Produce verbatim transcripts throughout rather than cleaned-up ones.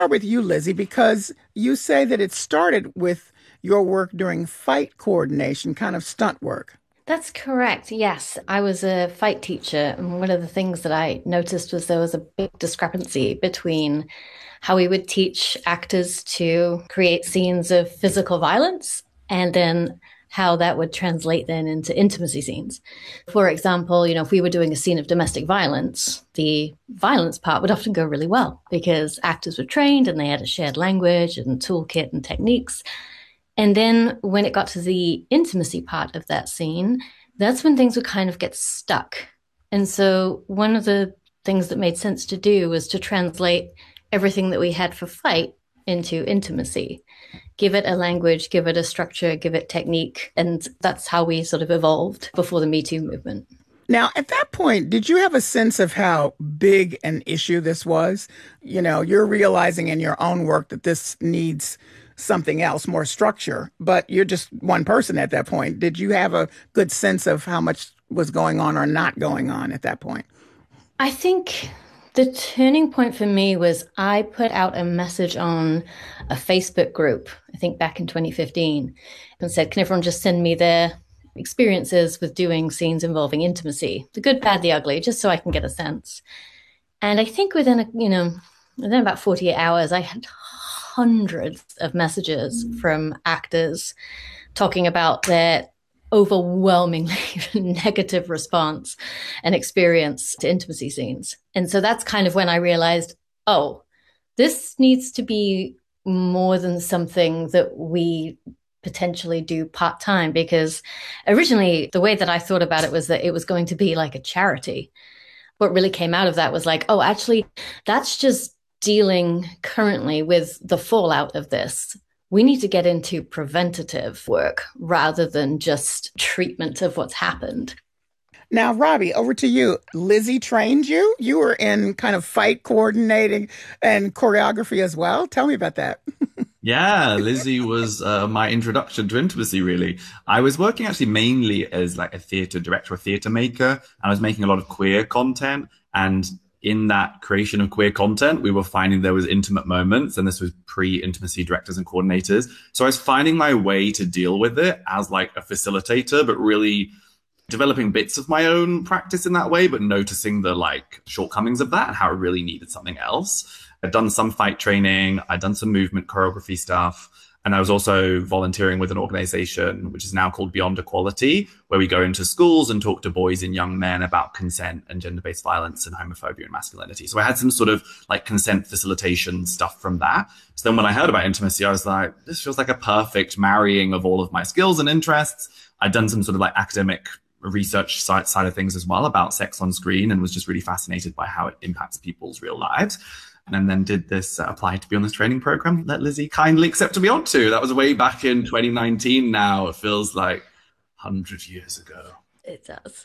Start with you, Lizzie, because you say that it started with your work during fight coordination, kind of stunt work. That's correct. Yes, I was a fight teacher, and one of the things that I noticed was there was a big discrepancy between how we would teach actors to create scenes of physical violence and then how that would translate then into intimacy scenes. For example, you know, if we were doing a scene of domestic violence, the violence part would often go really well because actors were trained and they had a shared language and toolkit and techniques. And then when it got to the intimacy part of that scene, that's when things would kind of get stuck. And so one of the things that made sense to do was to translate everything that we had for fight into intimacy, give it a language, give it a structure, give it technique. And that's how we sort of evolved before the Me Too movement. Now, at that point, did you have a sense of how big an issue this was? You know, you're realizing in your own work that this needs something else, more structure, but you're just one person at that point. Did you have a good sense of how much was going on or not going on at that point? I think the turning point for me was I put out a message on a Facebook group, I think back in twenty fifteen, and said, can everyone just send me their experiences with doing scenes involving intimacy, the good, bad, the ugly, just so I can get a sense. And I think within, a, you know, within about forty-eight hours, I had hundreds of messages from actors talking about their overwhelmingly negative response and experience to intimacy scenes. And so that's kind of when I realized, oh, this needs to be more than something that we potentially do part time, because originally the way that I thought about it was that it was going to be like a charity. What really came out of that was like, oh, actually, that's just dealing currently with the fallout of this. We need to get into preventative work rather than just treatment of what's happened. Now, Robbie, over to you. Lizzie trained you. You were in kind of fight coordinating and choreography as well. Tell me about that. Yeah, Lizzie was uh, my introduction to intimacy, really. I was working actually mainly as like a theatre director, a theatre maker, and I was making a lot of queer content. And in that creation of queer content, we were finding there was intimate moments, and this was pre-intimacy directors and coordinators. So I was finding my way to deal with it as like a facilitator, but really developing bits of my own practice in that way, but noticing the like shortcomings of that and how I really needed something else. I'd done some fight training, I'd done some movement choreography stuff, and I was also volunteering with an organization which is now called Beyond Equality, where we go into schools and talk to boys and young men about consent and gender-based violence and homophobia and masculinity. So I had some sort of like consent facilitation stuff from that. So then when I heard about intimacy, I was like, this feels like a perfect marrying of all of my skills and interests. I'd done some sort of like academic research side, side of things as well about sex on screen, and was just really fascinated by how it impacts people's real lives. And then did this uh, apply to be on this training program that Lizzie kindly accepted me onto. That was way back in twenty nineteen now. It feels like one hundred years ago. It does.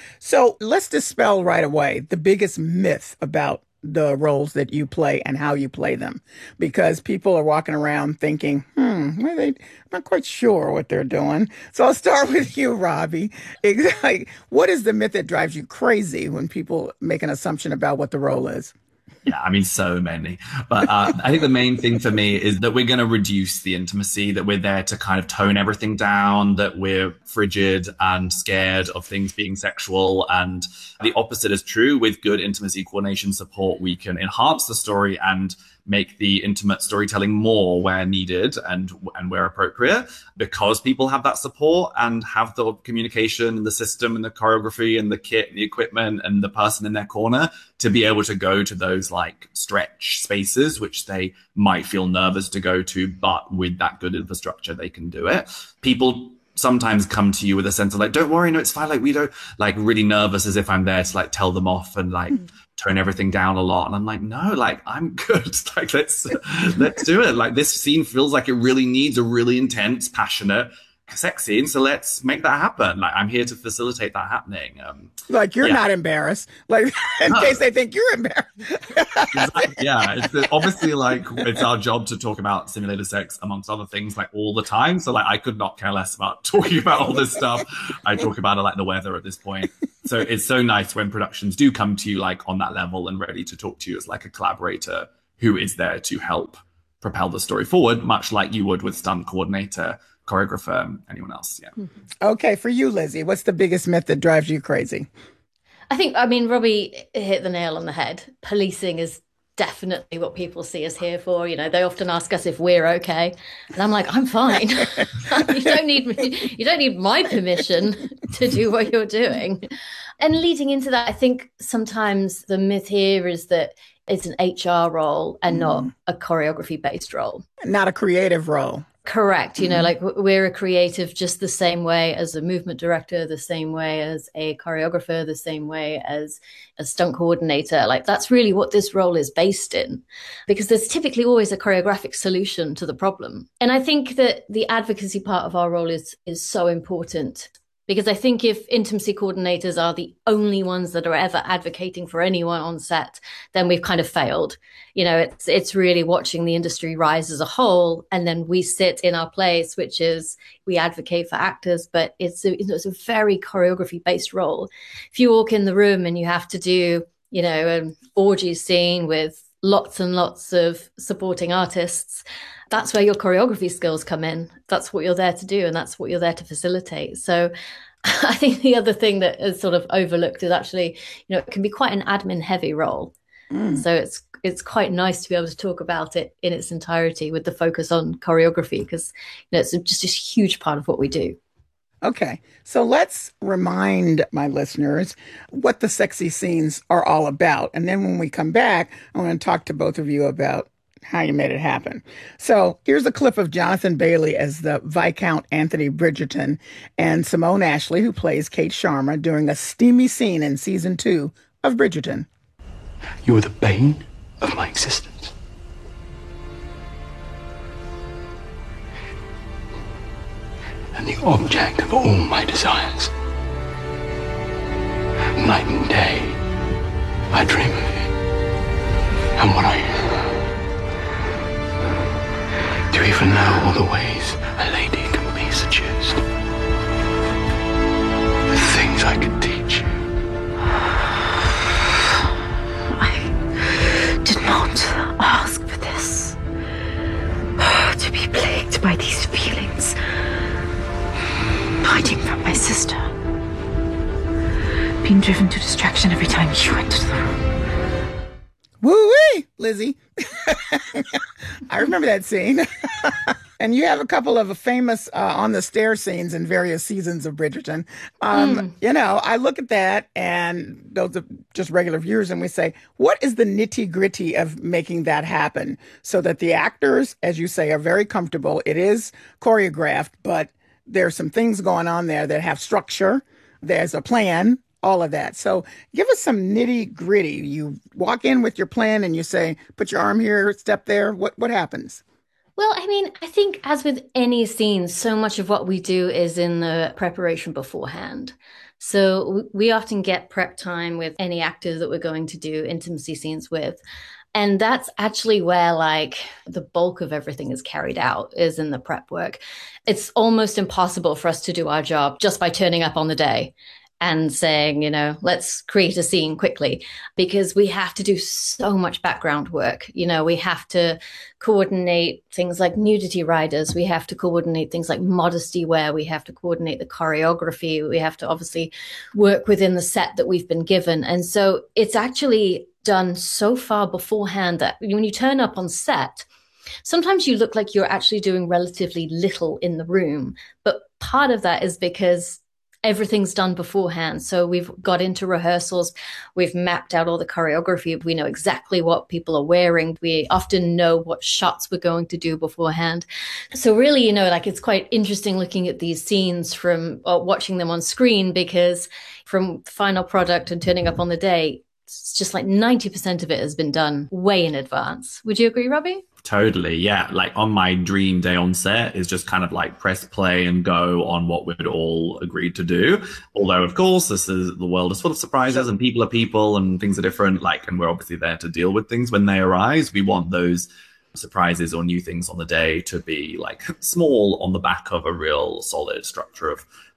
So let's dispel right away the biggest myth about the roles that you play and how you play them, because people are walking around thinking, hmm, well, they, I'm not quite sure what they're doing. So I'll start with you, Robbie. Exactly. What is the myth that drives you crazy when people make an assumption about what the role is? Yeah, I mean, so many. But uh, I think the main thing for me is that we're going to reduce the intimacy, that we're there to kind of tone everything down, that we're frigid and scared of things being sexual. And the opposite is true. With good intimacy coordination support, we can enhance the story and make the intimate storytelling more where needed and and where appropriate, because people have that support and have the communication and the system and the choreography and the kit and the equipment and the person in their corner to be able to go to those like stretch spaces which they might feel nervous to go to, but with that good infrastructure they can do it. People sometimes come to you with a sense of like, don't worry, no, it's fine. Like we don't, like really nervous as if I'm there to like tell them off and like mm. tone everything down a lot. And I'm like, no, like I'm good. Like let's, let's do it. Like this scene feels like it really needs a really intense, passionate sex scene. So let's make that happen. Like I'm here to facilitate that happening. Um, like you're yeah. not embarrassed, like in no. case they think you're embarrassed. Exactly. Yeah. It's obviously like it's our job to talk about simulated sex amongst other things like all the time. So like I could not care less about talking about all this stuff. I talk about it like the weather at this point. So it's so nice when productions do come to you like on that level and ready to talk to you as like a collaborator who is there to help propel the story forward, much like you would with stunt coordinator, choreographer, anyone else. Yeah. Okay, for you, Lizzie, what's the biggest myth that drives you crazy? I think, I mean, Robbie hit the nail on the head. Policing is definitely what people see us here for. You know, they often ask us if we're okay, and I'm like, I'm fine. you don't need me. You don't need my permission to do what you're doing. And leading into that, I think sometimes the myth here is that it's an H R role and not mm. a choreography based role, not a creative role. Correct. You know, like we're a creative just the same way as a movement director, the same way as a choreographer, the same way as a stunt coordinator. Like that's really what this role is based in, because there's typically always a choreographic solution to the problem. And I think that the advocacy part of our role is is so important. Because I think if intimacy coordinators are the only ones that are ever advocating for anyone on set, then we've kind of failed. You know, it's it's really watching the industry rise as a whole, and then we sit in our place, which is we advocate for actors, but it's a, it's a very choreography-based role. If you walk in the room and you have to do, you know, an orgy scene with lots and lots of supporting artists, that's where your choreography skills come in. That's what you're there to do, and that's what you're there to facilitate. So I think the other thing that is sort of overlooked is actually, you know, it can be quite an admin heavy role. Mm. So it's it's quite nice to be able to talk about it in its entirety with the focus on choreography, because, you know, it's just a huge part of what we do. Okay, so let's remind my listeners what the sexy scenes are all about. And then when we come back, I want to talk to both of you about how you made it happen. So here's a clip of Jonathan Bailey as the Viscount Anthony Bridgerton and Simone Ashley, who plays Kate Sharma, during a steamy scene in season two of Bridgerton. You were the bane of my existence. And the object of all my desires. Night and day, I dream of you. And what I am. Do you even know all the ways a lady can be seduced? The things I could teach you. I did not ask for this. To be plagued by these feelings. Hiding from my sister. Being driven to distraction every time you entered the room. Woo-wee, Lizzie. I remember that scene. And you have a couple of famous uh, on the stair scenes in various seasons of Bridgerton. Um, mm. You know, I look at that, and those are just regular viewers, and we say, what is the nitty gritty of making that happen so that the actors, as you say, are very comfortable? It is choreographed, but there's some things going on there that have structure. There's a plan, all of that. So give us some nitty gritty. You walk in with your plan and you say, put your arm here, step there. What, what happens? Well, I mean, I think as with any scene, so much of what we do is in the preparation beforehand. So we often get prep time with any actors that we're going to do intimacy scenes with. And that's actually where like the bulk of everything is carried out, is in the prep work. It's almost impossible for us to do our job just by turning up on the day and saying, you know, let's create a scene quickly, because we have to do so much background work. You know, we have to coordinate things like nudity riders. We have to coordinate things like modesty wear. We have to coordinate the choreography. We have to obviously work within the set that we've been given. And so it's actually done so far beforehand that when you turn up on set, sometimes you look like you're actually doing relatively little in the room. But part of that is because everything's done beforehand. So we've got into rehearsals. We've mapped out all the choreography. We know exactly what people are wearing. We often know what shots we're going to do beforehand. So really, you know, like it's quite interesting looking at these scenes from uh, watching them on screen, because from final product and turning up on the day, it's just like ninety percent of it has been done way in advance. Would you agree, Robbie? Totally, yeah. Like on my dream day on set is just kind of like press play and go on what we'd all agreed to do. Although, of course, this is the world is full of surprises and people are people and things are different. Like, and we're obviously there to deal with things when they arise. We want those surprises or new things on the day to be like small on the back of a real solid structure of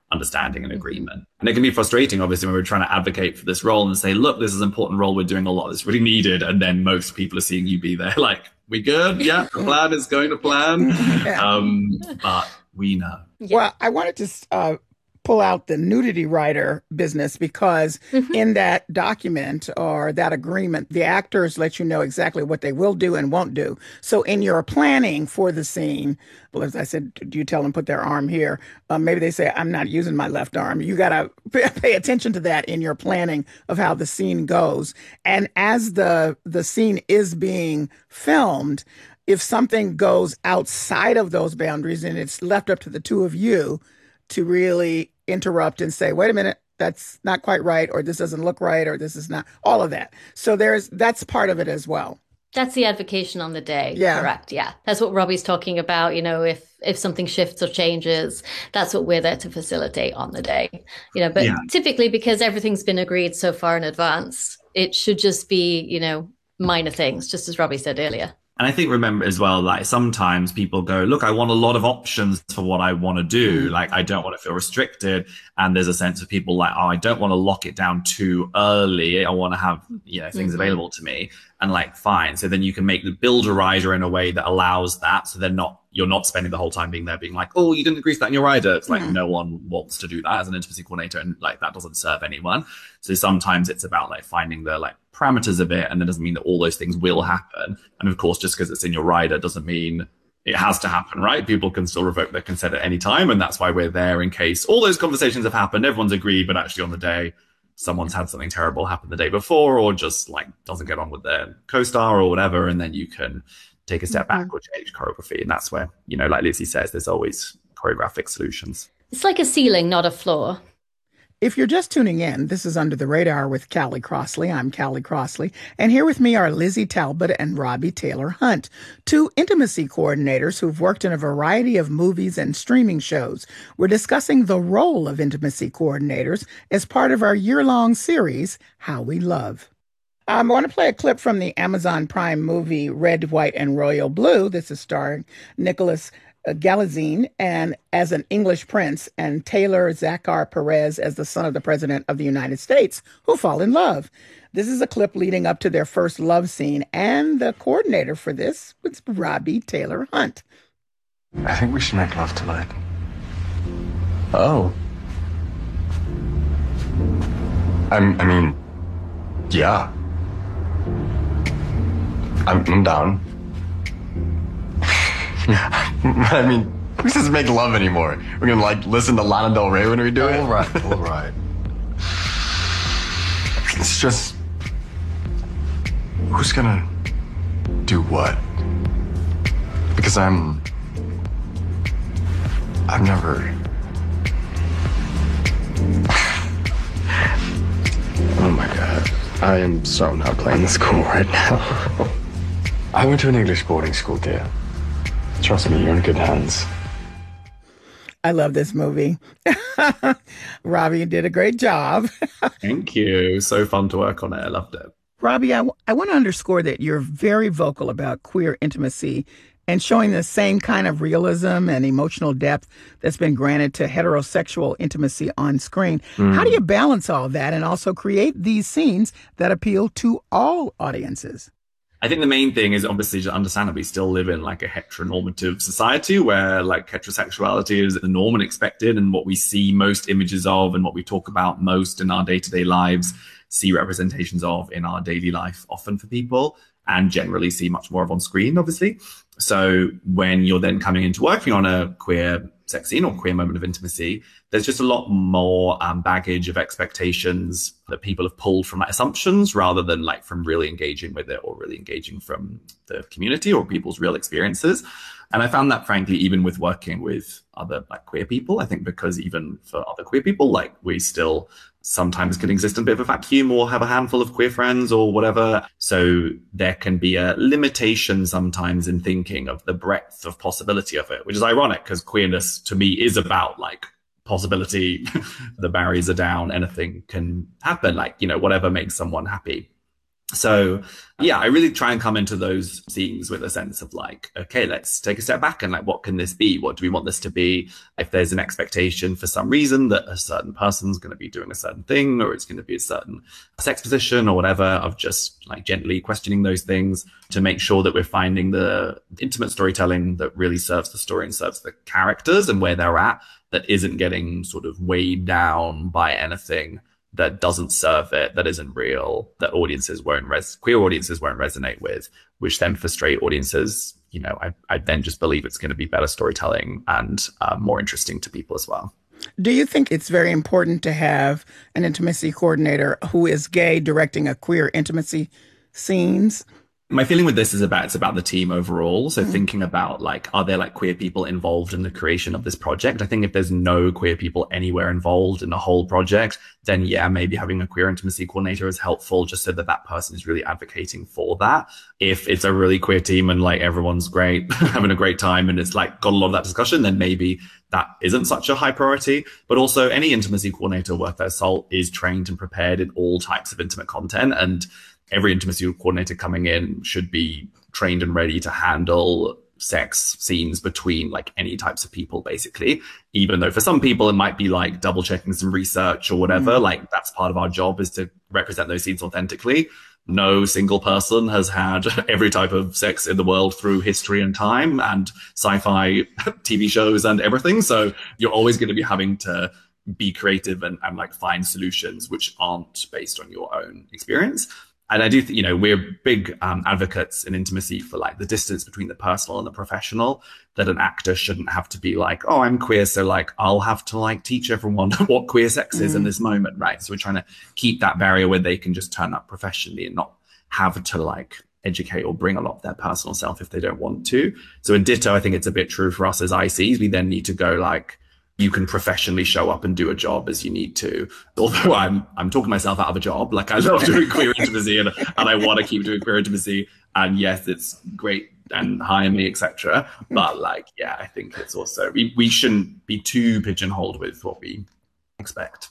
understanding and agreement. And it can be frustrating, obviously, when we're trying to advocate for this role and say, look, this is an important role. We're doing a lot that's really needed. And then most people are seeing you be there like, we good? Yeah, the plan is going to plan. Yeah. Um, but we know. Yeah. Well, I wanted to uh, pull out the nudity writer business because mm-hmm. in that document or that agreement, the actors let you know exactly what they will do and won't do. So in your planning for the scene, well, as I said, do you tell them put their arm here? Um, maybe they say, I'm not using my left arm. You got to pay attention to that in your planning of how the scene goes. And as the the scene is being filmed, if something goes outside of those boundaries and it's left up to the two of you to really interrupt and say, wait a minute, that's not quite right, or this doesn't look right, or this is not, all of that. So there's, that's part of it as well. That's the advocation on the day. Yeah. Correct. Yeah. That's what Robbie's talking about. You know, if, if something shifts or changes, that's what we're there to facilitate on the day, you know, but yeah. typically because everything's been agreed so far in advance, it should just be, you know, minor things, just as Robbie said earlier. And I think, remember as well, like sometimes people go, look, I want a lot of options for what I want to do. Like, I don't want to feel restricted. And there's a sense of people like, oh, I don't want to lock it down too early. I want to have, you know, things mm-hmm. available to me. And like, fine. So then you can make the build a rider in a way that allows that. So they're not, you're not spending the whole time being there being like, oh, you didn't agree to that in your rider. It's like, mm-hmm. no one wants to do that as an intimacy coordinator. And like, that doesn't serve anyone. So sometimes it's about like finding the like parameters of it. And that doesn't mean that all those things will happen. And of course, just because it's in your rider doesn't mean it has to happen, right? People can still revoke their consent at any time. And that's why we're there in case all those conversations have happened. Everyone's agreed, but actually on the day, someone's had something terrible happen the day before, or just like doesn't get on with their co-star or whatever. And then you can take a step mm-hmm. back or change choreography. And that's where, you know, like Lizzie says, there's always choreographic solutions. It's like a ceiling, not a floor. If you're just tuning in, this is Under the Radar with Callie Crossley. I'm Callie Crossley. And here with me are Lizzie Talbot and Robbie Taylor Hunt, two intimacy coordinators who've worked in a variety of movies and streaming shows. We're discussing the role of intimacy coordinators as part of our year-long series, How We Love. Um, I want to play a clip from the Amazon Prime movie Red, White, and Royal Blue. This is starring Nicholas Galitzine and as an English prince, and Taylor Zachar Perez as the son of the president of the United States, who fall in love. This is a clip leading up to their first love scene, and the coordinator for this was Robbie Taylor Hunt. I think we should make love tonight. Oh. I'm, I mean, yeah. I'm, I'm down. I mean, who says make love anymore? We're gonna like listen to Lana Del Rey when we do it? All right, all right. It's just, who's gonna do what? Because I'm, I've never. Oh my God, I am so not playing this cool right now. I went to an English boarding school, dear. Trust me, you're in good hands. I love this movie. Robbie did a great job. Thank you. So fun to work on it. I loved it. Robbie, I, w- I want to underscore that you're very vocal about queer intimacy and showing the same kind of realism and emotional depth that's been granted to heterosexual intimacy on screen. Mm. How do you balance all that and also create these scenes that appeal to all audiences? I think the main thing is obviously to understand that we still live in like a heteronormative society where like heterosexuality is the norm and expected, and what we see most images of and what we talk about most in our day-to-day lives, see representations of in our daily life often for people, and generally see much more of on screen, obviously. So when you're then coming into working on a queer sex scene or queer moment of intimacy, there's just a lot more um, baggage of expectations that people have pulled from like, assumptions rather than like from really engaging with it or really engaging from the community or people's real experiences. And I found that, frankly, even with working with other like queer people, I think because even for other queer people, like we still sometimes can exist in a bit of a vacuum or have a handful of queer friends or whatever. So there can be a limitation sometimes in thinking of the breadth of possibility of it, which is ironic because queerness to me is about like possibility. The barriers are down, anything can happen, like, you know, whatever makes someone happy. So yeah, I really try and come into those scenes with a sense of like, okay, let's take a step back and like, what can this be? What do we want this to be? If there's an expectation for some reason that a certain person's going to be doing a certain thing, or it's going to be a certain sex position or whatever, of just like gently questioning those things to make sure that we're finding the intimate storytelling that really serves the story and serves the characters and where they're at, that isn't getting sort of weighed down by anything that doesn't serve it, that isn't real, that audiences won't res queer audiences won't resonate with, which then for straight audiences, you know, I, I then just believe it's going to be better storytelling and uh, more interesting to people as well. Do you think it's very important to have an intimacy coordinator who is gay directing a queer intimacy scenes? My feeling with this is about, it's about the team overall. So mm-hmm. thinking about like, are there like queer people involved in the creation of this project? I think if there's no queer people anywhere involved in the whole project, then yeah, maybe having a queer intimacy coordinator is helpful just so that that person is really advocating for that. If it's a really queer team and like everyone's great, having a great time and it's like got a lot of that discussion, then maybe that isn't such a high priority. But also any intimacy coordinator worth their salt is trained and prepared in all types of intimate content, and every intimacy coordinator coming in should be trained and ready to handle sex scenes between like any types of people, basically. Even though for some people it might be like double checking some research or whatever, mm. like that's part of our job, is to represent those scenes authentically. No single person has had every type of sex in the world through history and time and sci-fi T V shows and everything. So you're always going to be having to be creative and, and like find solutions which aren't based on your own experience. And I do think, you know, we're big um, advocates in intimacy for like the distance between the personal and the professional, that an actor shouldn't have to be like, oh, I'm queer, so like I'll have to like teach everyone what queer sex is mm. in this moment, right? So we're trying to keep that barrier where they can just turn up professionally and not have to like educate or bring a lot of their personal self if they don't want to. So in ditto, I think it's a bit true for us as I Cs. We then need to go like, you can professionally show up and do a job as you need to. Although I'm I'm talking myself out of a job. Like I love doing queer intimacy and, and I want to keep doing queer intimacy. And yes, it's great and hire me, et cetera. But like, yeah, I think it's also, we, we shouldn't be too pigeonholed with what we expect.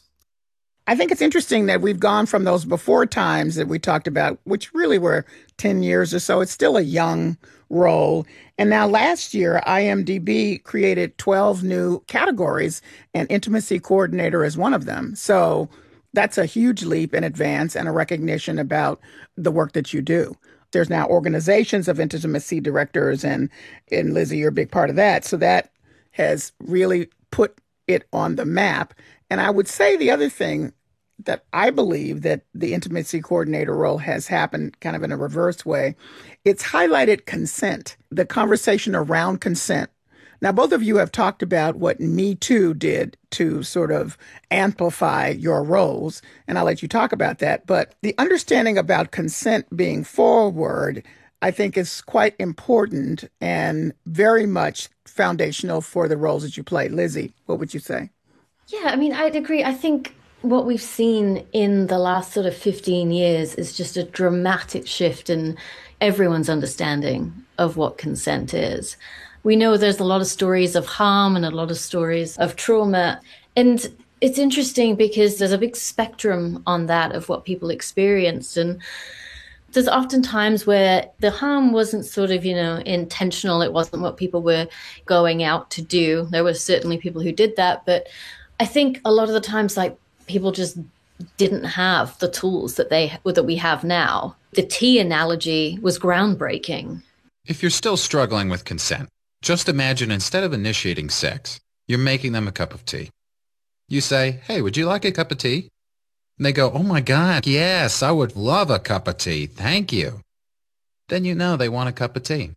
I think it's interesting that we've gone from those before times that we talked about, which really were ten years or so. It's still a young role. And now last year, I M D B created twelve new categories, and intimacy coordinator is one of them. So that's a huge leap in advance and a recognition about the work that you do. There's now organizations of intimacy directors, and, and Lizzie, you're a big part of that. So that has really put it on the map. And I would say the other thing that I believe that the intimacy coordinator role has happened kind of in a reverse way, it's highlighted consent, the conversation around consent. Now, both of you have talked about what Me Too did to sort of amplify your roles, and I'll let you talk about that. But the understanding about consent being forward, I think, is quite important and very much foundational for the roles that you play. Lizzie, what would you say? Yeah, I mean, I'd agree. I think what we've seen in the last sort of fifteen years is just a dramatic shift in everyone's understanding of what consent is. We know there's a lot of stories of harm and a lot of stories of trauma. And it's interesting because there's a big spectrum on that of what people experienced. And there's often times where the harm wasn't sort of, you know, intentional. It wasn't what people were going out to do. There were certainly people who did that. But I think a lot of the times, like, people just didn't have the tools that they that we have now. The tea analogy was groundbreaking. If you're still struggling with consent, just imagine instead of initiating sex, you're making them a cup of tea. You say, hey, would you like a cup of tea? And they go, oh my God, yes, I would love a cup of tea. Thank you. Then you know they want a cup of tea.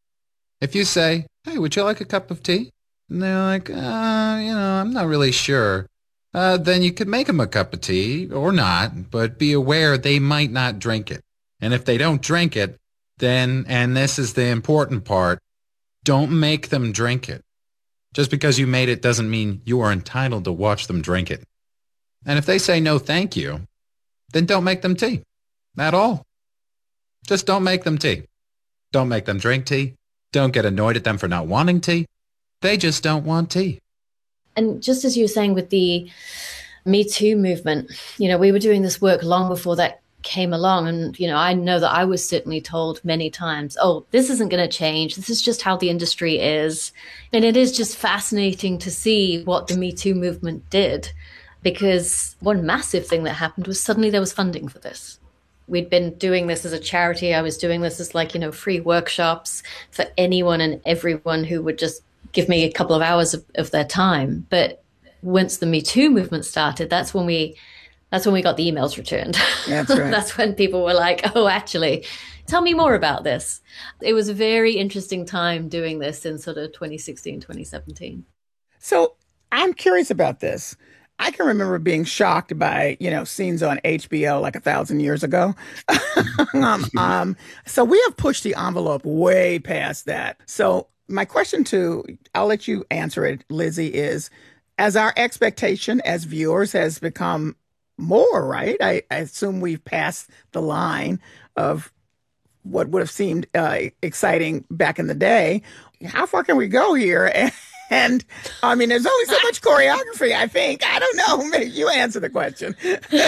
If you say, hey, would you like a cup of tea? And they're like, uh, you know, I'm not really sure. Uh, then you could make them a cup of tea or not, but be aware they might not drink it. And if they don't drink it, then, and this is the important part, don't make them drink it. Just because you made it doesn't mean you are entitled to watch them drink it. And if they say no thank you, then don't make them tea at all. Just don't make them tea. Don't make them drink tea. Don't get annoyed at them for not wanting tea. They just don't want tea. And just as you were saying with the Me Too movement, you know, we were doing this work long before that came along. And, you know, I know that I was certainly told many times, oh, this isn't going to change. This is just how the industry is. And it is just fascinating to see what the Me Too movement did, because one massive thing that happened was suddenly there was funding for this. We'd been doing this as a charity. I was doing this as like, you know, free workshops for anyone and everyone who would just give me a couple of hours of, of their time. But once the Me Too movement started, that's when we that's when we got the emails returned. That's right. That's when people were like, oh, actually, tell me more about this. It was a very interesting time doing this in sort of twenty sixteen, twenty seventeen. So I'm curious about this. I can remember being shocked by, you know, scenes on H B O like a thousand years ago. um, um, so we have pushed the envelope way past that. So my question to, I'll let you answer it, Lizzie, is as our expectation as viewers has become more, right? I, I assume we've passed the line of what would have seemed uh, exciting back in the day. How far can we go here? And, and I mean, there's only so much choreography, I think. I don't know. Maybe you answer the question.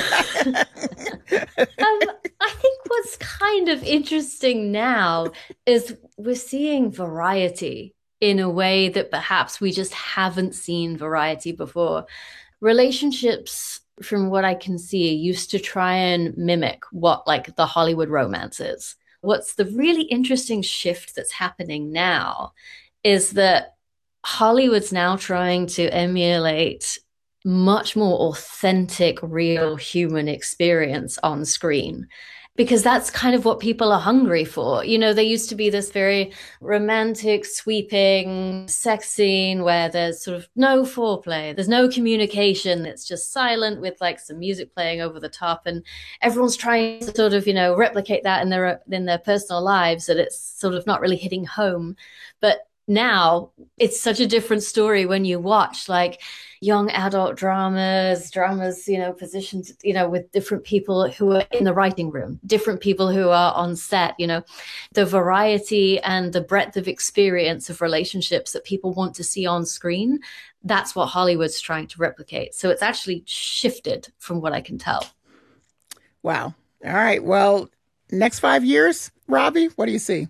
um, I think what's kind of interesting now is we're seeing variety in a way that perhaps we just haven't seen variety before. Relationships, from what I can see, used to try and mimic what like the Hollywood romance is. What's the really interesting shift that's happening now is that Hollywood's now trying to emulate much more authentic, real human experience on screen, because that's kind of what people are hungry for. You know, there used to be this very romantic, sweeping sex scene where there's sort of no foreplay, there's no communication, it's just silent with like some music playing over the top, and everyone's trying to sort of, you know, replicate that in their in their personal lives, that it's sort of not really hitting home. But now it's such a different story when you watch like young adult dramas, dramas, you know, positioned, you know, with different people who are in the writing room, different people who are on set, you know, the variety and the breadth of experience of relationships that people want to see on screen. That's what Hollywood's trying to replicate. So it's actually shifted from what I can tell. Wow. All right. Well, next five years, Robbie, what do you see?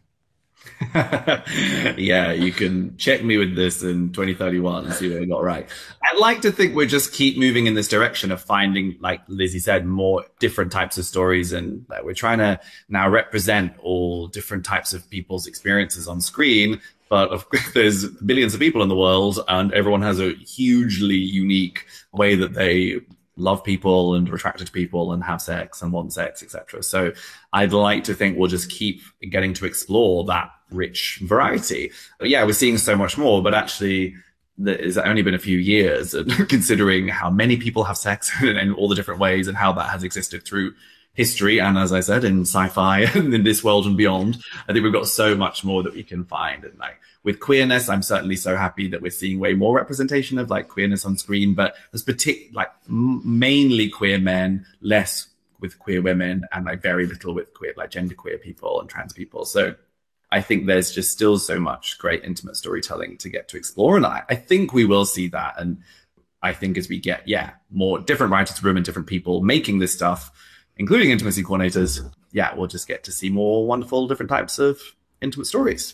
Yeah, you can check me with this in twenty thirty-one and see what I got right. I'd like to think we just keep moving in this direction of finding, like Lizzie said, more different types of stories. And like, we're trying to now represent all different types of people's experiences on screen. But of course, there's billions of people in the world, and everyone has a hugely unique way that they love people and are attracted to people and have sex and want sex, et cetera. So I'd like to think we'll just keep getting to explore that rich variety. But yeah, we're seeing so much more, but actually it's only been a few years, and considering how many people have sex in all the different ways and how that has existed through history. And as I said, in sci-fi and in this world and beyond, I think we've got so much more that we can find. And like with queerness, I'm certainly so happy that we're seeing way more representation of like queerness on screen, but there's partic- like m- mainly queer men, less with queer women, and like very little with queer, like genderqueer people and trans people. So I think there's just still so much great intimate storytelling to get to explore. And I, I think we will see that. And I think as we get, yeah, more different writers' room and different people making this stuff, including intimacy coordinators, yeah, we'll just get to see more wonderful different types of intimate stories.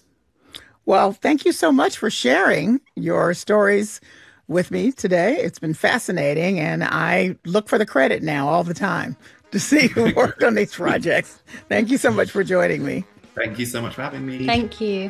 Well, thank you so much for sharing your stories with me today. It's been fascinating, and I look for the credit now all the time to see who worked on these projects. Thank you so much for joining me. Thank you so much for having me. Thank you.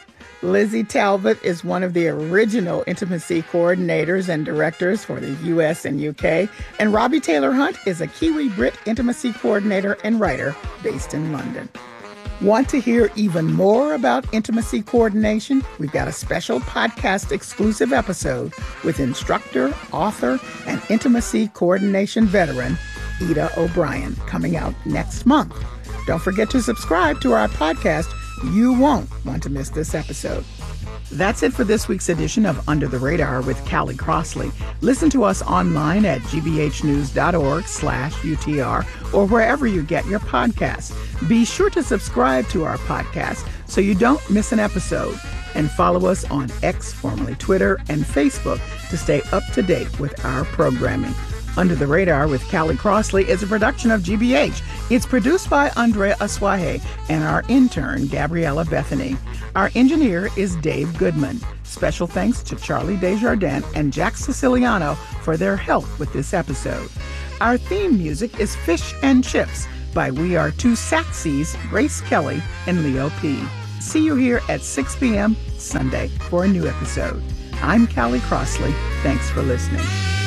Lizzie Talbot is one of the original intimacy coordinators and directors for the U S and U K, and Robbie Taylor Hunt is a Kiwi Brit intimacy coordinator and writer based in London. Want to hear even more about intimacy coordination? We've got a special podcast exclusive episode with instructor, author, and intimacy coordination veteran, Ida O'Brien, coming out next month. Don't forget to subscribe to our podcast. You won't want to miss this episode. That's it for this week's edition of Under the Radar with Callie Crossley. Listen to us online at gbhnews.org slash UTR or wherever you get your podcasts. Be sure to subscribe to our podcast so you don't miss an episode, and follow us on X, formerly Twitter, and Facebook to stay up to date with our programming. Under the Radar with Callie Crossley is a production of G B H. It's produced by Andrea Aswahe and our intern, Gabriella Bethany. Our engineer is Dave Goodman. Special thanks to Charlie Desjardins and Jack Siciliano for their help with this episode. Our theme music is Fish and Chips by We Are Two Saxies, Grace Kelly and Leo P. See you here at six p.m. Sunday for a new episode. I'm Callie Crossley. Thanks for listening.